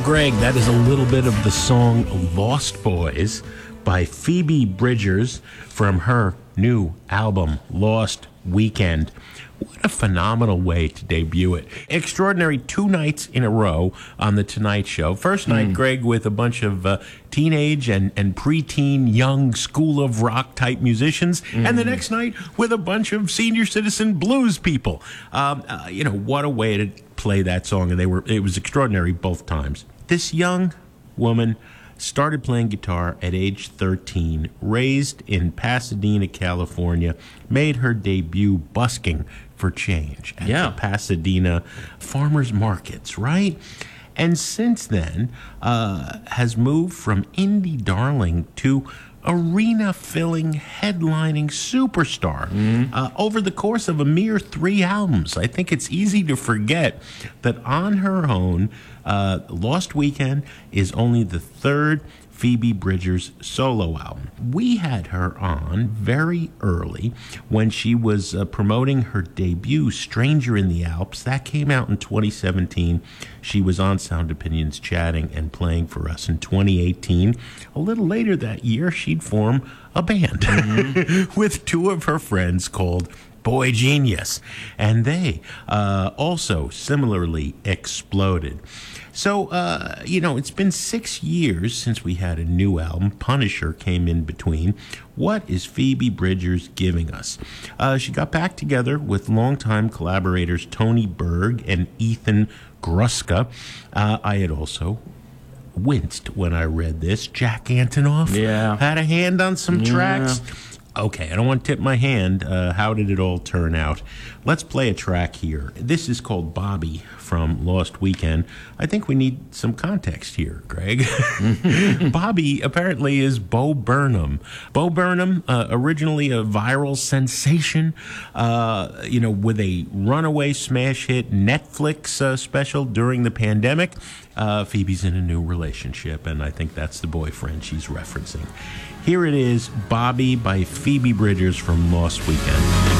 Greg, that is a little bit of the song Lost Boys by Phoebe Bridgers from her new album, Lost Weekend. What a phenomenal way to debut it. Extraordinary 2 nights in a row on The Tonight Show. First night, Greg, with a bunch of teenage and preteen young School of Rock type musicians. And the next night with a bunch of senior citizen blues people. What a way to play that song. And it was extraordinary both times. This young woman started playing guitar at age 13, raised in Pasadena, California, made her debut busking for change at the Pasadena farmers markets, right? And since then, has moved from indie darling to arena-filling, headlining superstar over the course of a mere 3 albums. I think it's easy to forget that on her own, Lost Weekend is only the 3rd Phoebe Bridgers solo album. We had her on very early when she was promoting her debut, Stranger in the Alps. That came out in 2017. She was on Sound Opinions chatting and playing for us in 2018. A little later that year, she'd form a band with 2 of her friends called Boy Genius, and they also similarly exploded. So, it's been 6 years since we had a new album. Punisher came in between. What is Phoebe Bridgers giving us? She got back together with longtime collaborators Tony Berg and Ethan Gruska. I had also winced when I read this. Jack Antonoff had a hand on some tracks. Okay, I don't want to tip my hand. How did it all turn out? Let's play a track here. This is called Bobby from Lost Weekend. I think we need some context here, Greg. Bobby apparently is Bo Burnham. Bo Burnham, originally a viral sensation, with a runaway smash hit Netflix special during the pandemic. Phoebe's in a new relationship, and I think that's the boyfriend she's referencing. Here it is, Bobby by Phoebe Bridgers from Lost Weekend.